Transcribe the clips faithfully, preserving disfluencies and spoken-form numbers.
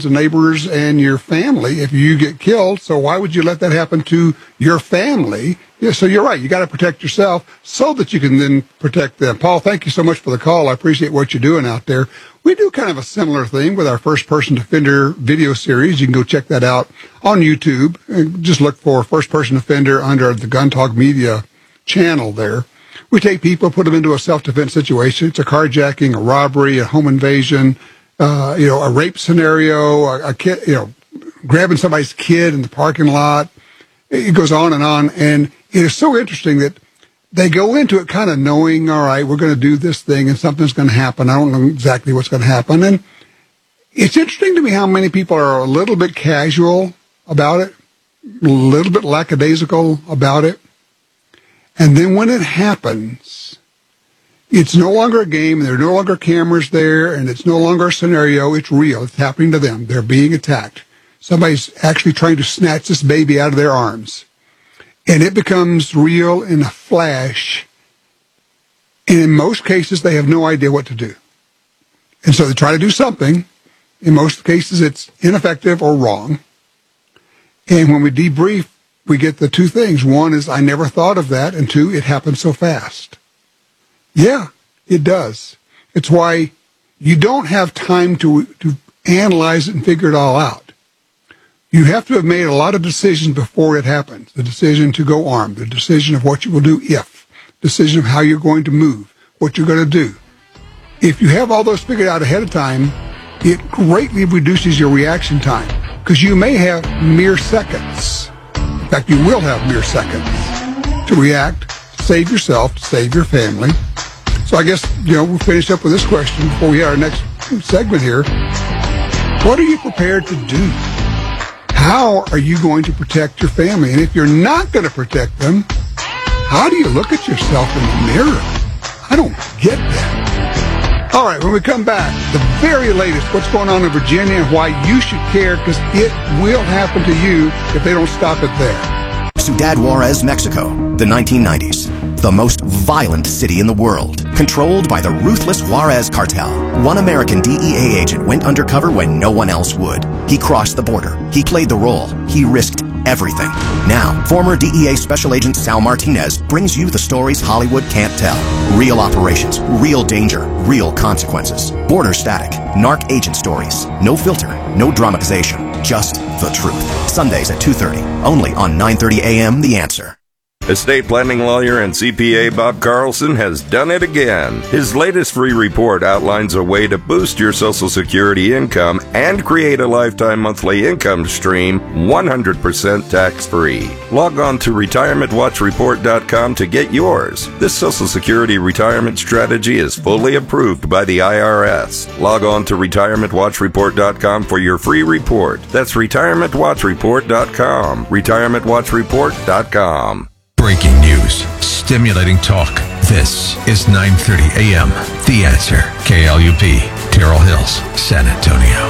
friends and neighbors and your family if you get killed. So why would you let that happen to your family? Yeah, so you're right. You got to protect yourself so that you can then protect them. Paul, thank you so much for the call. I appreciate what you're doing out there. We do kind of a similar thing with our First Person Defender video series. You can go check that out on YouTube. Just look for First Person Defender under the Gun Talk Media channel there. We take people, put them into a self-defense situation. It's a carjacking, a robbery, a home invasion, uh, you know, a rape scenario, a, a kid, you know, grabbing somebody's kid in the parking lot. It goes on and on. And it is so interesting that they go into it kind of knowing, all right, we're going to do this thing and something's going to happen. I don't know exactly what's going to happen. And it's interesting to me how many people are a little bit casual about it, a little bit lackadaisical about it. And then when it happens, it's no longer a game, and there are no longer cameras there, and it's no longer a scenario. It's real. It's happening to them. They're being attacked. Somebody's actually trying to snatch this baby out of their arms. And it becomes real in a flash. And in most cases, they have no idea what to do. And so they try to do something. In most cases, it's ineffective or wrong. And when we debrief, we get the two things. One is, I never thought of that. And two, it happened so fast. Yeah, it does. It's why you don't have time to, to analyze it and figure it all out. You have to have made a lot of decisions before it happens. The decision to go armed, the decision of what you will do if, decision of how you're going to move, what you're going to do. If you have all those figured out ahead of time, it greatly reduces your reaction time, because you may have mere seconds. In fact, you will have mere seconds to react, to save yourself, to save your family. So I guess, you know, we'll finish up with this question before we have our next segment here. What are you prepared to do? How are you going to protect your family? And if you're not going to protect them, how do you look at yourself in the mirror? I don't get that. All right, when we come back, the very latest, what's going on in Virginia and why you should care, because it will happen to you if they don't stop it there. Ciudad Juarez, Mexico, the nineteen nineties. The most violent city in the world, controlled by the ruthless Juarez cartel. One American D E A agent went undercover when no one else would. He crossed the border. He played the role. He risked everything. Now, former D E A Special Agent Sal Martinez brings you the stories Hollywood can't tell. Real operations, real danger, real consequences. Border static, narc agent stories. No filter, no dramatization, just the truth. Sundays at two thirty, only on nine thirty a.m. The Answer. Estate planning lawyer and C P A Bob Carlson has done it again. His latest free report outlines a way to boost your Social Security income and create a lifetime monthly income stream one hundred percent tax-free. Log on to retirement watch report dot com to get yours. This Social Security retirement strategy is fully approved by the I R S. Log on to retirement watch report dot com for your free report. That's retirement watch report dot com. retirement watch report dot com. Breaking news, stimulating talk. This is nine thirty a.m. The Answer. K L U P, Terrell Hills, San Antonio.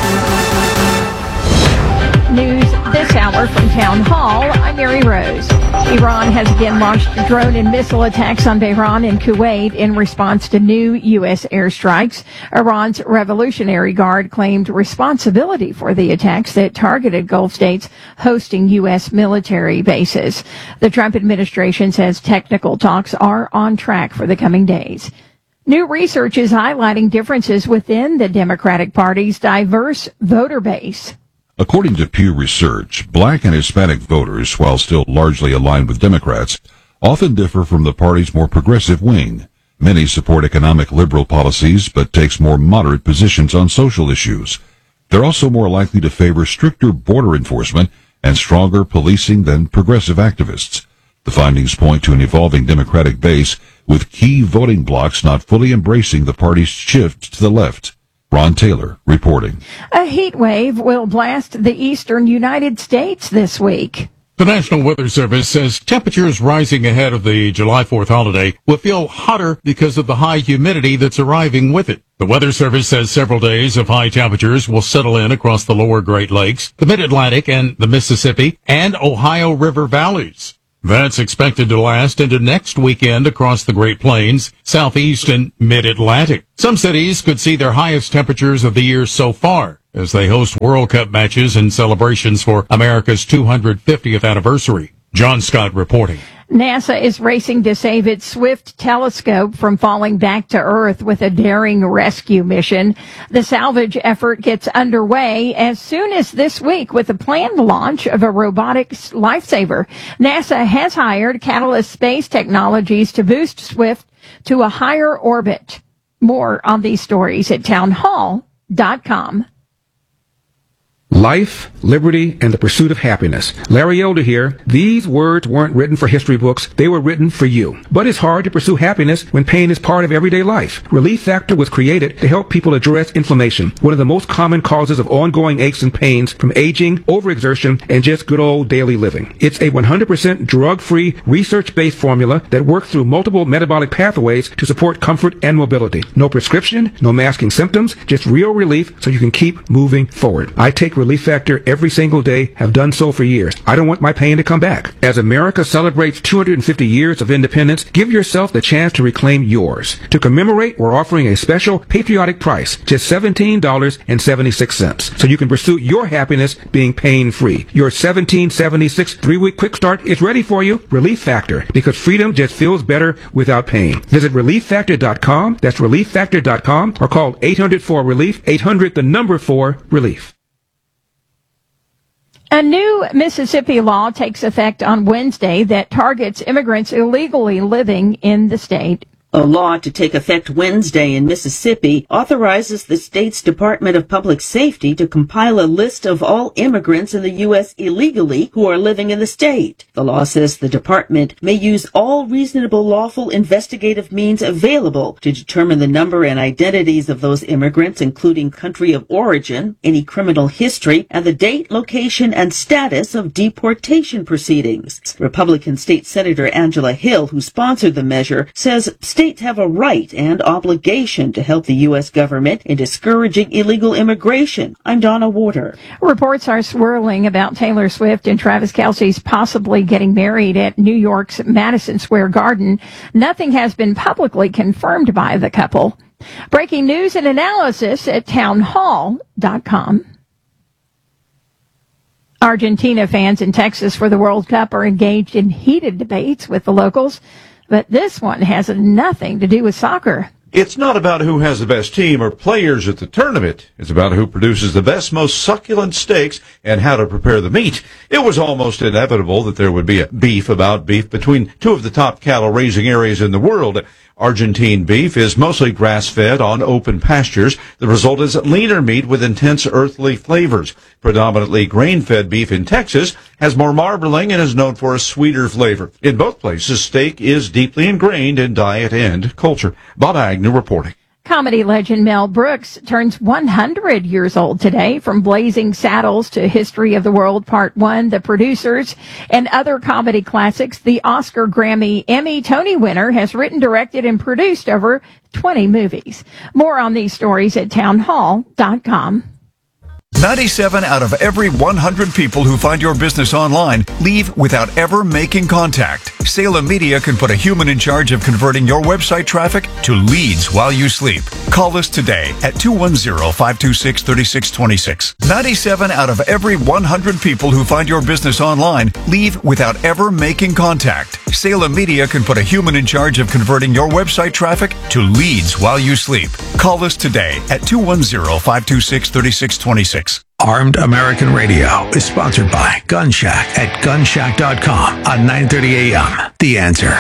News this hour from Town Hall. I'm Mary Rose. Iran has again launched drone and missile attacks on Tehran and Kuwait in response to new U S airstrikes. Iran's Revolutionary Guard claimed responsibility for the attacks that targeted Gulf states hosting U S military bases. The Trump administration says technical talks are on track for the coming days. New research is highlighting differences within the Democratic Party's diverse voter base. According to Pew Research, black and Hispanic voters, while still largely aligned with Democrats, often differ from the party's more progressive wing. Many support economic liberal policies, but takes more moderate positions on social issues. They're also more likely to favor stricter border enforcement and stronger policing than progressive activists. The findings point to an evolving Democratic base, with key voting blocs not fully embracing the party's shift to the left. Ron Taylor reporting. A heat wave will blast the eastern United States this week. The National Weather Service says temperatures rising ahead of the July fourth holiday will feel hotter because of the high humidity that's arriving with it. The Weather Service says several days of high temperatures will settle in across the lower Great Lakes, the Mid-Atlantic and the Mississippi, and Ohio River valleys. That's expected to last into next weekend across the Great Plains, Southeast, and Mid-Atlantic. Some cities could see their highest temperatures of the year so far. as they host World Cup matches and celebrations for America's two hundred fiftieth anniversary. John Scott reporting. NASA is racing to save its Swift telescope from falling back to Earth with a daring rescue mission. The salvage effort gets underway as soon as this week with the planned launch of a robotic lifesaver. NASA has hired Catalyst Space Technologies to boost Swift to a higher orbit. More on these stories at town hall dot com. Life, liberty, and the pursuit of happiness. Larry Elder here. These words weren't written for history books. They were written for you. But it's hard to pursue happiness when pain is part of everyday life. Relief Factor was created to help people address inflammation, one of the most common causes of ongoing aches and pains from aging, overexertion, and just good old daily living. It's a one hundred percent drug-free, research-based formula that works through multiple metabolic pathways to support comfort and mobility. No prescription, no masking symptoms, just real relief so you can keep moving forward. I take Relief Factor every single day, have done so for years. I don't want my pain to come back. As America celebrates two hundred fifty years of independence, give yourself the chance to reclaim yours. To commemorate, we're offering a special patriotic price, just seventeen dollars and seventy-six cents, so you can pursue your happiness being pain-free. Your seventeen seventy-six three-week quick start is ready for you. Relief Factor, because freedom just feels better without pain. Visit relief factor dot com, that's relief factor dot com, or call eight hundred four relief, eight hundred the number four relief. A new Mississippi law takes effect on Wednesday that targets immigrants illegally living in the state. A law to take effect Wednesday in Mississippi authorizes the state's Department of Public Safety to compile a list of all immigrants in the U S illegally who are living in the state. The law says the department may use all reasonable lawful investigative means available to determine the number and identities of those immigrants, including country of origin, any criminal history, and the date, location, and status of deportation proceedings. Republican State Senator Angela Hill, who sponsored the measure, says states have a right and obligation to help the U S government in discouraging illegal immigration. I'm Donna Warder. Reports are swirling about Taylor Swift and Travis Kelce's possibly getting married at New York's Madison Square Garden. Nothing has been publicly confirmed by the couple. Breaking news and analysis at town hall dot com. Argentina fans in Texas for the World Cup are engaged in heated debates with the locals. But this one has nothing to do with soccer. It's not about who has the best team or players at the tournament. It's about who produces the best, most succulent steaks and how to prepare the meat. It was almost inevitable that there would be a beef about beef between two of the top cattle-raising areas in the world. Argentine beef is mostly grass-fed on open pastures. The result is leaner meat with intense earthly flavors. Predominantly grain-fed beef in Texas has more marbling and is known for a sweeter flavor. In both places, steak is deeply ingrained in diet and culture. Bob Agnew reporting. Comedy legend Mel Brooks turns one hundred years old today. From Blazing Saddles to History of the World Part one, The Producers, and other comedy classics, the Oscar, Grammy, Emmy, Tony winner has written, directed, and produced over twenty movies. More on these stories at town hall dot com. ninety-seven out of every one hundred people who find your business online leave without ever making contact. Salem Media can put a human in charge of converting your website traffic to leads while you sleep. Call us today at two one zero, five two six, three six two six. ninety-seven out of every one hundred people who find your business online leave without ever making contact. Salem Media can put a human in charge of converting your website traffic to leads while you sleep. Call us today at two one zero, five two six, three six two six. Armed American Radio is sponsored by Gun Shack at gun shack dot com on nine thirty a.m. The Answer.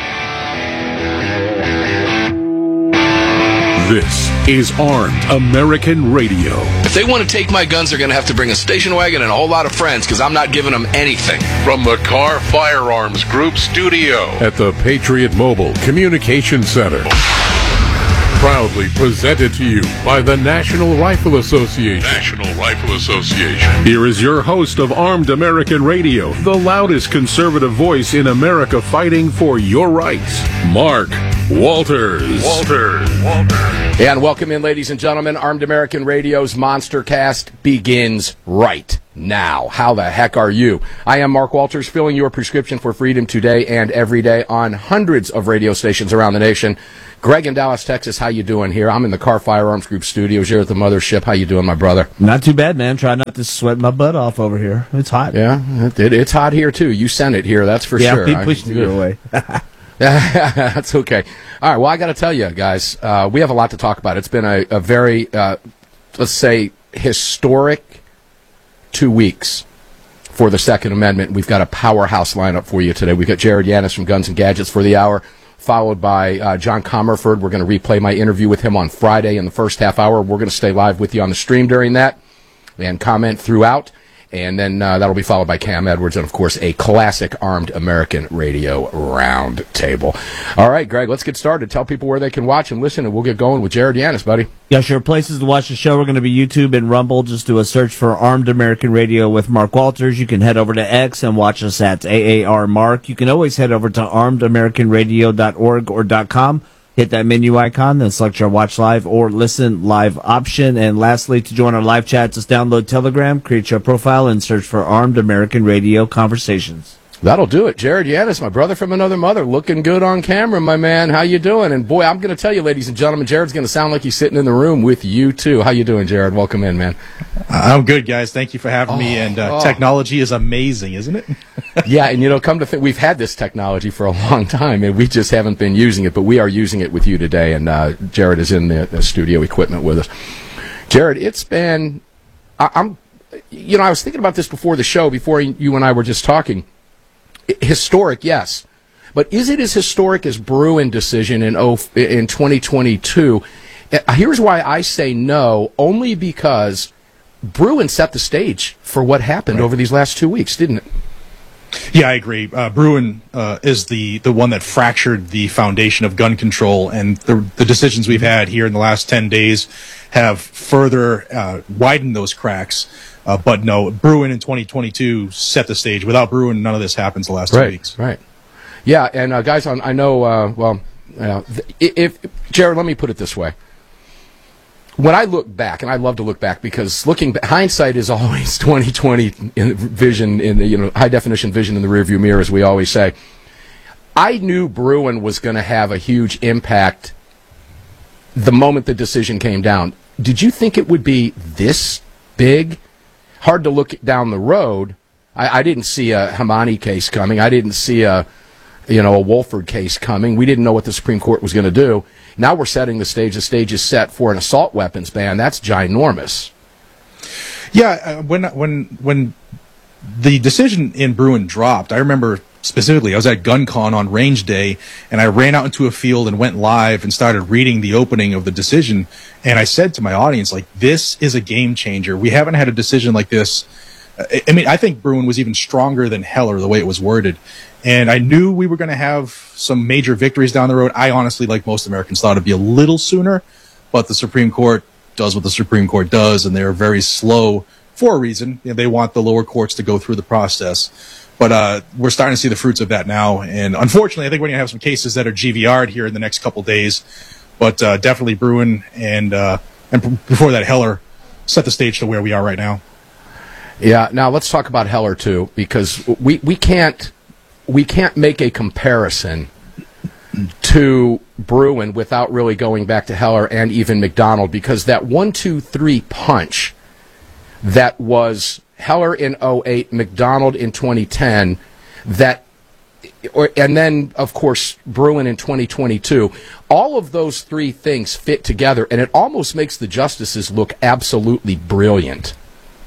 This is Armed American Radio. If they want to take my guns, they're going to have to bring a station wagon and a whole lot of friends, because I'm not giving them anything. From the Car Firearms Group studio at the Patriot Mobile Communication Center. Proudly presented to you by the National Rifle Association. National Rifle Association. Here is your host of Armed American Radio, the loudest conservative voice in America fighting for your rights, Mark Walters. Walters. Walters. And welcome in, ladies and gentlemen. Armed American Radio's Monster Cast begins right now. How the heck are you? I am Mark Walters, filling your prescription for freedom today and every day on hundreds of radio stations around the nation. Greg in Dallas, Texas, how you doing here? I'm in the Car Firearms Group studios here at the mothership. How you doing, my brother? Not too bad, man. Try not to sweat my butt off over here. It's hot. Yeah, it, it, it's hot here, too. You sent it here, that's for yeah, sure. Yeah, keep pushing it away. That's okay. All right, well, I got to tell you, guys, uh, we have a lot to talk about. It's been a, a very, uh, let's say, historic two weeks for the Second Amendment. We've got a powerhouse lineup for you today. We've got Jared Yanis from Guns and Gadgets for the hour, followed by uh, John Comerford. We're going to replay my interview with him on Friday in the first half hour. We're going to stay live with you on the stream during that and comment throughout. And then uh, that'll be followed by Cam Edwards and, of course, a classic Armed American Radio round table. All right, Greg, let's get started. Tell people where they can watch and listen, and we'll get going with Jared Yanis, buddy. Yeah, sure. Places to watch the show are going to be YouTube and Rumble. Just do a search for Armed American Radio with Mark Walters. You can head over to X and watch us at A A R Mark. You can always head over to armed american radio dot org or .com. Hit that menu icon, then select your watch live or listen live option. And lastly, to join our live chat, just download Telegram, create your profile, and search for Armed American Radio Conversations. That'll do it. Jared Yanis, my brother from another mother, looking good on camera, my man. How you doing? And boy, I'm going to tell you, ladies and gentlemen, Jared's going to sound like he's sitting in the room with you, too. How you doing, Jared? Welcome in, man. I'm good, guys. Thank you for having oh, me. And uh, oh. technology is amazing, isn't it? Yeah, and you know, come to think, we've had this technology for a long time, and we just haven't been using it, but we are using it with you today, and uh, Jared is in the, the studio equipment with us. Jared, it's been, I, I'm, you know, I was thinking about this before the show, before you and I were just talking. Historic, yes, but is it as historic as Bruen decision in oh, in twenty twenty-two? Here's why I say no, only because Bruen set the stage for what happened right. over these last two weeks, didn't it? Yeah, I agree. Uh, Bruen uh, is the, the one that fractured the foundation of gun control, and the, the decisions we've had here in the last ten days have further uh, widened those cracks. Uh, but no, Bruen in twenty twenty-two set the stage. Without Bruen, none of this happens the last right, two weeks. Right. Yeah, and uh, guys, I know, uh, well, uh, if, if Jared, let me put it this way. When I look back, and I love to look back because looking back, hindsight is always twenty twenty vision in the, you know, high definition vision in the rearview mirror, as we always say. I knew Bruen was going to have a huge impact the moment the decision came down. Did you think it would be this big? Hard to look down the road. I, I didn't see a Hamani case coming. I didn't see a, you know, a Wolford case coming. We didn't know what the Supreme Court was going to do. Now we're setting the stage. The stage is set for an assault weapons ban. That's ginormous. Yeah, uh, when when when the decision in Bruen dropped, I remember specifically I was at GunCon on range day, and I ran out into a field and went live and started reading the opening of the decision. And I said to my audience, like, this is a game changer. We haven't had a decision like this. I mean, I think Bruen was even stronger than Heller, the way it was worded. And I knew we were going to have some major victories down the road. I honestly, like most Americans, thought it'd be a little sooner, but the Supreme Court does what the Supreme Court does, and they're very slow for a reason. You know, they want the lower courts to go through the process. But uh, we're starting to see the fruits of that now. And unfortunately, I think we're going to have some cases that are G V R'd here in the next couple days. But uh, definitely Bruen and, uh, and b- before that, Heller set the stage to where we are right now. Yeah, now let's talk about Heller, too, because we, we can't we can't make a comparison to Bruen without really going back to Heller and even McDonald, because that one two three punch that was Heller in oh eight, McDonald in twenty ten, that, or, and then, of course, Bruen in twenty twenty-two, all of those three things fit together, and it almost makes the justices look absolutely brilliant.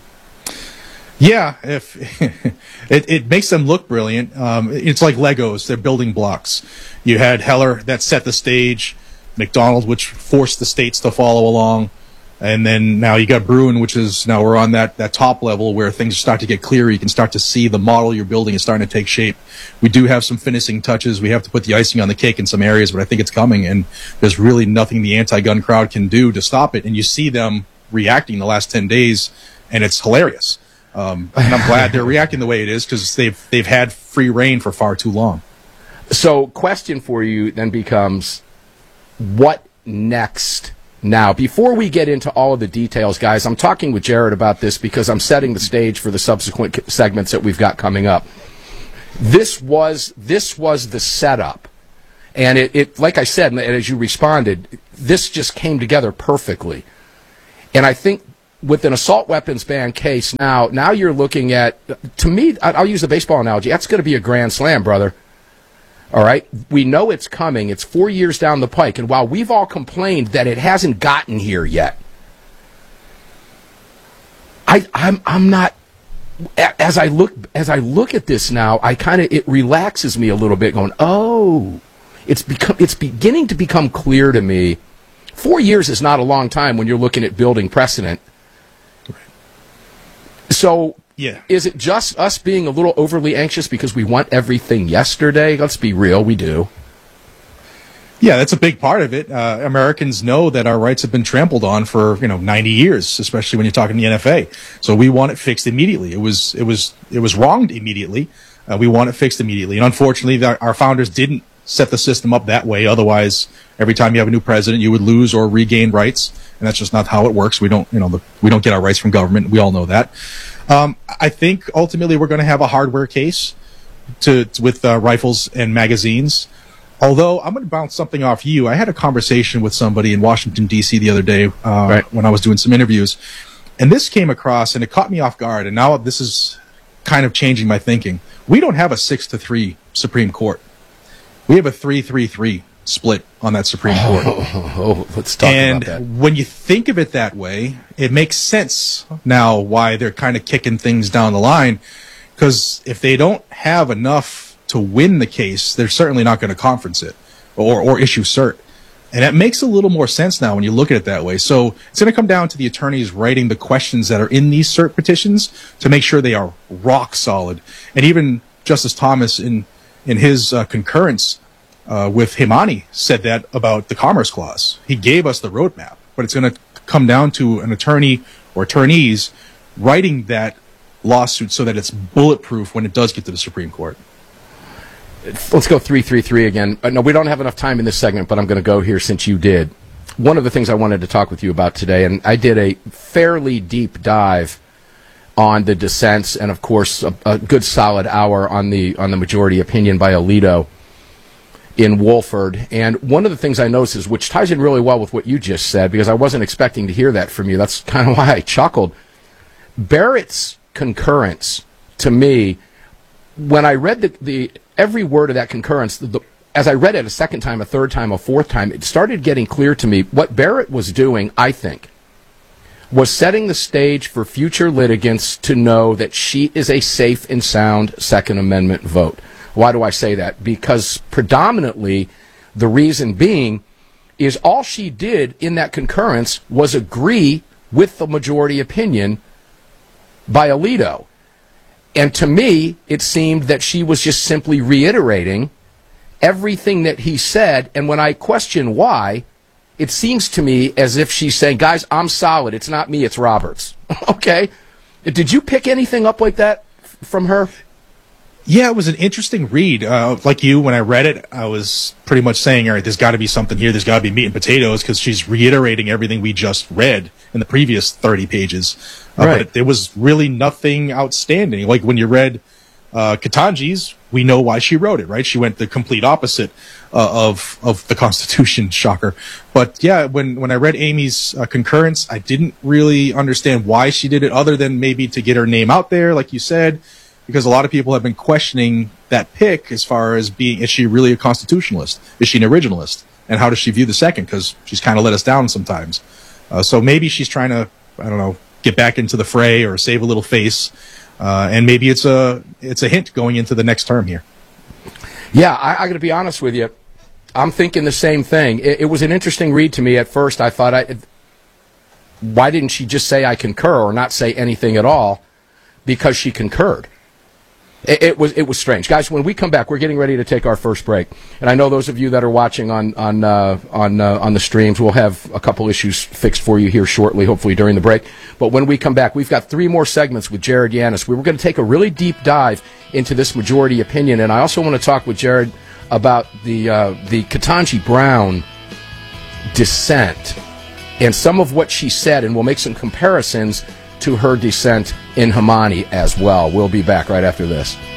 Yeah, if it, it makes them look brilliant. Um, it's like Legos; they're building blocks. You had Heller that set the stage, McDonald, which forced the states to follow along, and then now you got Bruen, which is now we're on that that top level where things start to get clearer. You can start to see the model you're building is starting to take shape. We do have some finishing touches. We have to put the icing on the cake in some areas, but I think it's coming, and there's really nothing the anti-gun crowd can do to stop it. And you see them reacting the last ten days, and it's hilarious. Um, and I'm glad they're reacting the way it is because they've they've had free reign for far too long. So, question for you then becomes, what next Now, before we get into all of the details, guys, I'm talking with Jared about this because I'm setting the stage for the subsequent segments that we've got coming up. This was this was the setup. And it, it like I said, and as you responded, this just came together perfectly. And I think with an assault weapons ban case now, now you're looking at, to me, I'll use the baseball analogy, that's going to be a grand slam, brother. All right? We know it's coming. It's four years down the pike. And while we've all complained that it hasn't gotten here yet, I, I'm, I'm not, as I look, as I look at this now, I kind of, it relaxes me a little bit going, oh, it's become, it's beginning to become clear to me. Four years is not a long time when you're looking at building precedent. So, yeah. Is it just us being a little overly anxious because we want everything yesterday? Let's be real, we do. Yeah, that's a big part of it. Uh, Americans know that our rights have been trampled on for, you know, ninety years, especially when you're talking the N F A. So we want it fixed immediately. It was, it was, it was wronged immediately. Uh, we want it fixed immediately. And unfortunately, our, our founders didn't set the system up that way. Otherwise, every time you have a new president, you would lose or regain rights. And that's just not how it works. We don't, you know, the, we don't get our rights from government. We all know that. Um, I think ultimately we're going to have a hardware case to, to with uh, rifles and magazines. Although I'm going to bounce something off you. I had a conversation with somebody in Washington, D C the other day uh, right. when I was doing some interviews. And this came across and it caught me off guard. And now this is kind of changing my thinking. We don't have a six to three Supreme Court. We have a three three three split on that Supreme Court. Oh, oh, oh, let's talk and about that. When you think of it that way, it makes sense now why they're kind of kicking things down the line. Because if they don't have enough to win the case, they're certainly not going to conference it or, or issue cert. And that makes a little more sense now when you look at it that way. So it's going to come down to the attorneys writing the questions that are in these cert petitions to make sure they are rock solid. And even Justice Thomas in, in his uh, concurrence Uh, with Himani said that about the Commerce Clause. He gave us the roadmap, but it's going to come down to an attorney or attorneys writing that lawsuit so that it's bulletproof when it does get to the Supreme Court. Let's go three three three again. Uh, no, we don't have enough time in this segment, but I'm going to go here since you did. One of the things I wanted to talk with you about today, and I did a fairly deep dive on the dissents, and of course a, a good solid hour on the on the majority opinion by Alito in Wolford. And one of the things I noticed is, which ties in really well with what you just said, because I wasn't expecting to hear that from you. That's kind of why I chuckled. Barrett's concurrence, to me, when I read the, the every word of that concurrence, the, the, as I read it a second time, a third time, a fourth time, it started getting clear to me what Barrett was doing, I think, was setting the stage for future litigants to know that she is a safe and sound Second Amendment vote. Why do I say that? Because predominantly, the reason being is all she did in that concurrence was agree with the majority opinion by Alito. And to me, it seemed that she was just simply reiterating everything that he said. And when I question why, it seems to me as if she's saying, guys, I'm solid. It's not me, it's Roberts. Okay? Did you pick anything up like that f- from her? Yeah, it was an interesting read. Uh, like you, when I read it, I was pretty much saying, all right, there's got to be something here. There's got to be meat and potatoes, because she's reiterating everything we just read in the previous thirty pages. Uh, right. But there was really nothing outstanding. Like when you read uh, Ketanji's, we know why she wrote it, right? She went the complete opposite uh, of of the Constitution, shocker. But yeah, when, when I read Amy's uh, concurrence, I didn't really understand why she did it, other than maybe to get her name out there, like you said. Because a lot of people have been questioning that pick as far as being, is she really a constitutionalist? Is she an originalist? And how does she view the second? Because she's kind of let us down sometimes. Uh, so maybe she's trying to, I don't know, get back into the fray or save a little face. Uh, and maybe it's a it's a hint going into the next term here. Yeah, I, I got to be honest with you. I'm thinking the same thing. It, it was an interesting read to me at first. I thought, I, why didn't she just say I concur or not say anything at all? Because she concurred. It, it was it was strange, guys. When we come back, we're getting ready to take our first break, and I know those of you that are watching on on uh, on uh, on the streams will have a couple issues fixed for you here shortly, hopefully during the break. But when we come back, we've got three more segments with Jared Yanis. We were going to take a really deep dive into this majority opinion, and I also want to talk with Jared about the uh, the Ketanji Brown dissent and some of what she said, and we'll make some comparisons to her dissent in Hamani as well. We'll be back right after this.